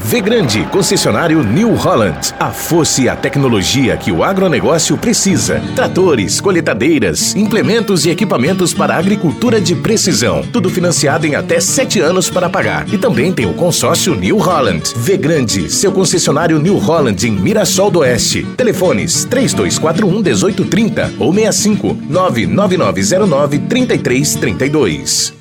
V Grande, concessionário New Holland. A força e a tecnologia que o agronegócio precisa. Tratores, colheitadeiras, implementos e equipamentos para a agricultura de precisão. Tudo financiado em até 7 anos para pagar. E também tem o consórcio New Holland. V Grande, seu concessionário New Holland em Mirassol do Oeste. Telefones 3241-1830 ou 65 99909-3332.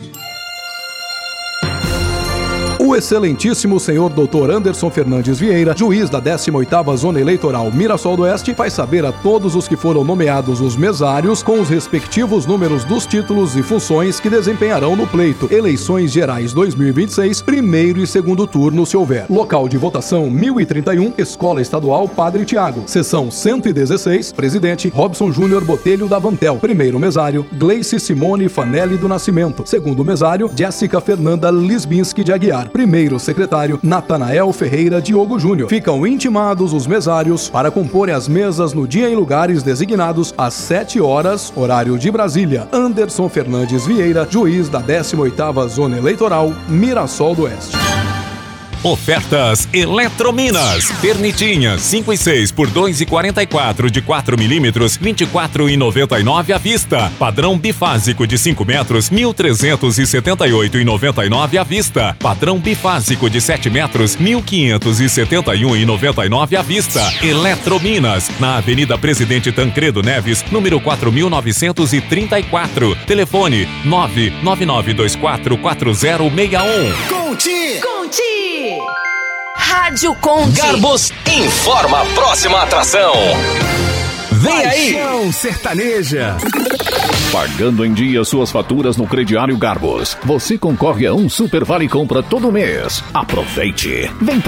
O excelentíssimo senhor Dr. Anderson Fernandes Vieira, juiz da 18ª Zona Eleitoral Mirassol do Oeste, faz saber a todos os que foram nomeados os mesários com os respectivos números dos títulos e funções que desempenharão no pleito Eleições Gerais 2026, primeiro e segundo turno, se houver. Local de votação 1031, Escola Estadual Padre Tiago. Seção 116, presidente Robson Júnior Botelho da Vantel. Primeiro mesário, Gleice Simone Fanelli do Nascimento. Segundo mesário, Jéssica Fernanda Lisbinski de Aguiar. Primeiro secretário, Natanael Ferreira Diogo Júnior. Ficam intimados os mesários para comporem as mesas no dia e lugares designados às 7 horas, horário de Brasília. Anderson Fernandes Vieira, juiz da 18ª Zona Eleitoral, Mirassol do Oeste. Ofertas Eletrominas. Pernitinha 5 e 6 por 2,44 de 4 milímetros, 24,99 à vista. Padrão bifásico de 5 metros, 1.378,99 à vista. Padrão bifásico de 7 metros, 1.571,99 à vista. Eletrominas, na Avenida Presidente Tancredo Neves, número 4.934. Telefone 999244061. Conte! Rádio Conte. Garbos informa a próxima atração. Vem aí! Paixão sertaneja. Pagando em dia suas faturas no crediário Garbos, você concorre a um Super Vale Compra todo mês. Aproveite! Vem pra